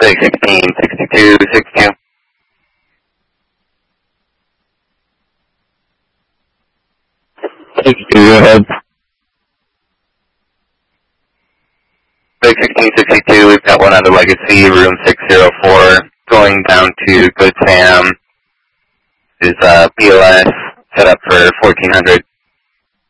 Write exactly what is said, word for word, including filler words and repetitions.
Big sixteen sixty-two sixty-two. sixty-two, go ahead. Big sixteen sixty-two, we've got one on the Legacy, room six oh four, going down to Good Sam. Is uh, B L S set up for fourteen hundred.